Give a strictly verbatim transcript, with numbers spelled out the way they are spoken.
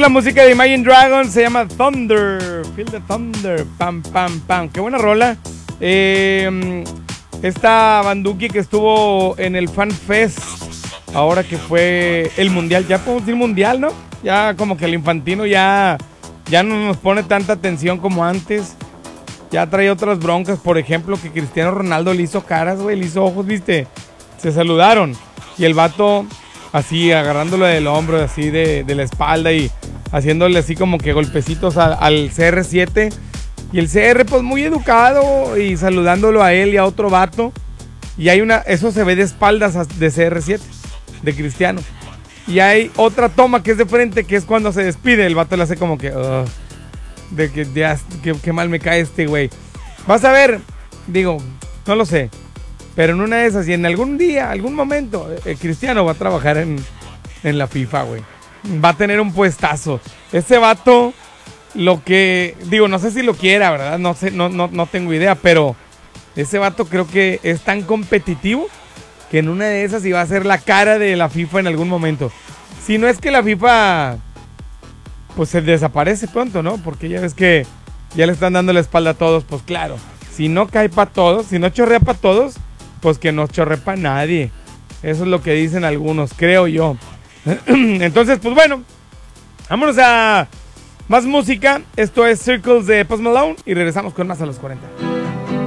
la música de Imagine Dragons, se llama Thunder. Feel the Thunder. Pam, pam, pam. Qué buena rola. Eh, esta Banduki que estuvo en el Fan Fest, ahora que fue el mundial, ya podemos decir mundial, ¿no? Ya como que el infantino ya, ya no nos pone tanta atención como antes. Ya trae otras broncas, por ejemplo, que Cristiano Ronaldo le hizo caras, güey, le hizo ojos, ¿viste? Se saludaron. Y el vato así, agarrándolo del hombro, así de, de la espalda y haciéndole así como que golpecitos a, al C R siete. Y el C R pues muy educado y saludándolo a él y a otro vato. Y hay una, eso se ve de espaldas de C R siete, de Cristiano. Y hay otra toma que es de frente, que es cuando se despide. El vato le hace como que... Uh, de que ya, que, que mal me cae este güey. Vas a ver, digo, no lo sé. Pero en una de esas y en algún día, algún momento, eh, Cristiano va a trabajar en, en la FIFA, güey. Va a tener un puestazo. Ese vato, lo que... Digo, no sé si lo quiera, ¿verdad? No sé, no, no, no tengo idea, pero... Ese vato creo que es tan competitivo que en una de esas iba a ser la cara de la FIFA en algún momento. Si no es que la FIFA pues se desaparece pronto, ¿no? Porque ya ves que ya le están dando la espalda a todos. Pues claro, si no cae para todos, si no chorrea para todos, pues que no chorre para nadie. Eso es lo que dicen algunos, creo yo. Entonces, pues bueno, vámonos a más música. Esto es Circles de Post Malone y regresamos con más a los cuarenta.